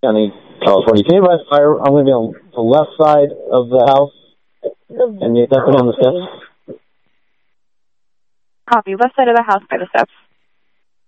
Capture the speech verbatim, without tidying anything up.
County, California. Can you advise fire? I'm going to be on the left side of the house, and you definitely on the steps. Copy. Left side of the house by the steps.